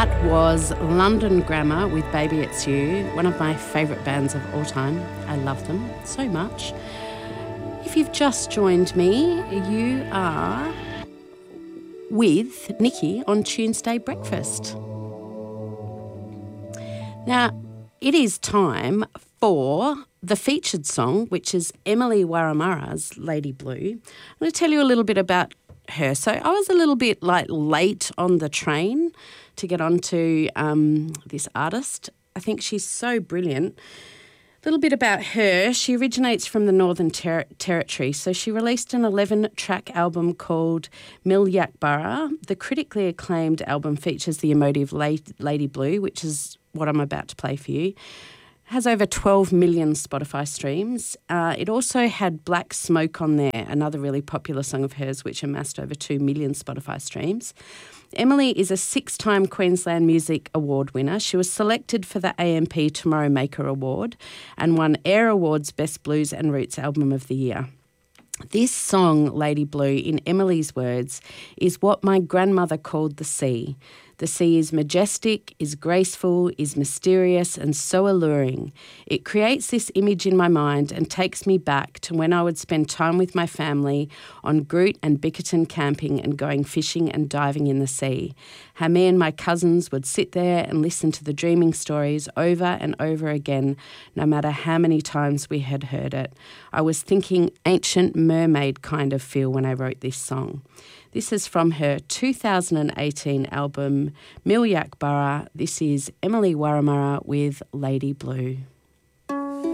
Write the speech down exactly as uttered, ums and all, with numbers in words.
That was London Grammar with Baby It's You, one of my favourite bands of all time. I love them so much. If you've just joined me, you are with Nikki on Tuesday Breakfast. Now, it is time for the featured song, which is Emily Wurramura's Lady Blue. I'm going to tell you a little bit about her. So I was a little bit like late on the train to get onto um, this artist. I think she's so brilliant. A little bit about her. She originates from the Northern Ter- Territory. So she released an eleven-track album called Milyakburra. The critically acclaimed album features the emotive Lady Blue, which is what I'm about to play for you. Has over twelve million Spotify streams. Uh, it also had Black Smoke on there, another really popular song of hers, which amassed over two million Spotify streams. Emily is a six-time Queensland Music Award winner. She was selected for the A M P Tomorrow Maker Award and won Air Awards Best Blues and Roots Album of the Year. This song, Lady Blue, in Emily's words, is what my grandmother called the sea. The sea is majestic, is graceful, is mysterious and so alluring. It creates this image in my mind and takes me back to when I would spend time with my family on Groot and Bickerton camping and going fishing and diving in the sea. How me and my cousins would sit there and listen to the dreaming stories over and over again, no matter how many times we had heard it. I was thinking ancient mermaid kind of feel when I wrote this song. This is from her two thousand eighteen album, Milyakburra. This is Emily Wurramura with Lady Blue.